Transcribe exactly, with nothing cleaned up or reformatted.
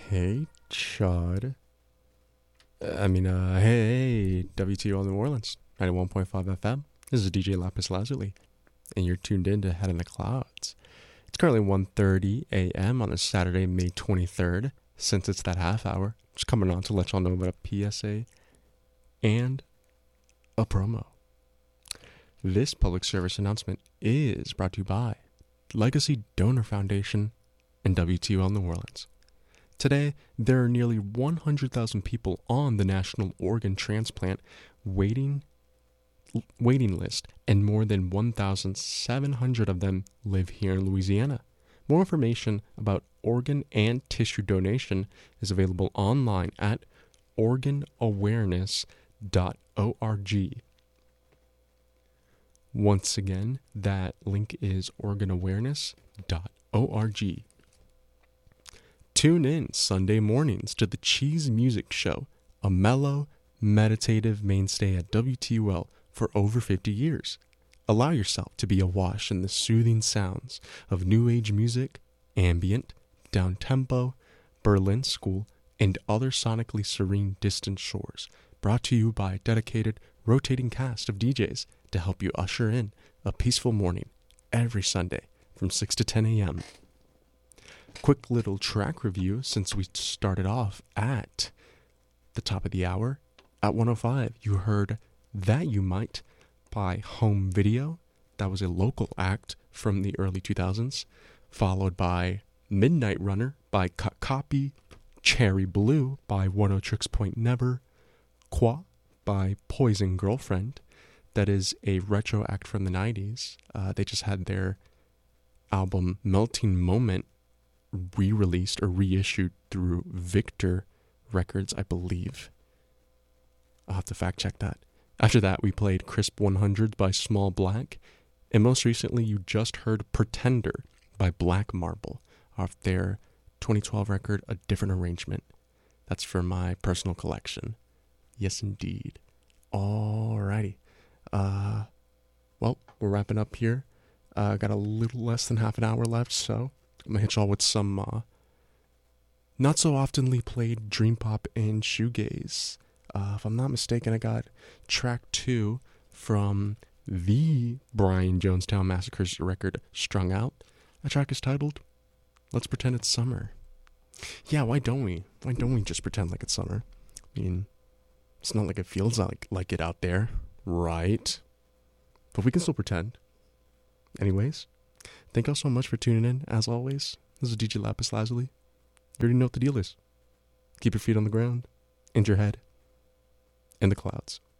Hey, Chad. Uh, I mean, uh, hey, W T O New Orleans, ninety-one point five F M. This is D J Lapis Lazuli, and you're tuned in to Head in the Clouds. It's currently one thirty a.m. on a Saturday, May twenty-third. Since it's that half hour, just coming on to let y'all know about a P S A and a promo. This public service announcement is brought to you by Legacy Donor Foundation and W T O New Orleans. Today, there are nearly one hundred thousand people on the National Organ Transplant waiting waiting list, and more than one thousand seven hundred of them live here in Louisiana. More information about organ and tissue donation is available online at organ awareness dot org. Once again, that link is organ awareness dot org. Tune in Sunday mornings to the Cheese Music Show, a mellow, meditative mainstay at W T U L for over fifty years. Allow yourself to be awash in the soothing sounds of new age music, ambient, down-tempo, Berlin School, and other sonically serene distant shores, brought to you by a dedicated, rotating cast of D Js to help you usher in a peaceful morning every Sunday from six to ten a.m. Quick little track review since we started off at the top of the hour. At one oh five, you heard That You Might by Home Video. That was a local act from the early two thousands. Followed by Midnight Runner by Cut Copy, Cherry Blue by one oh Tricks Point Never, Qua by Poison Girlfriend. That is a retro act from the nineties. Uh, they just had their album Melting Moment re-released or reissued through Victor Records, I believe. I'll have to fact check that. After that, we played Crisp one hundred by Small Black, and most recently you just heard Pretender by Black Marble off their twenty twelve record, A Different Arrangement. That's for my personal collection. Yes, indeed. Alrighty. Uh, well, we're wrapping up here. Uh, got a little less than half an hour left, so I'm going to hit y'all with some uh, not so oftenly played dream pop and shoegaze. Uh, if I'm not mistaken, I got track two from the Brian Jonestown Massacre's record, Strung Out. That track is titled, Let's Pretend It's Summer. Yeah, why don't we? Why don't we just pretend like it's summer? I mean, it's not like it feels like, like it out there, right? But we can still pretend. Anyways, thank y'all so much for tuning in. As always, this is D J Lapis Lazuli. You already know what the deal is. Keep your feet on the ground, and your head in the clouds.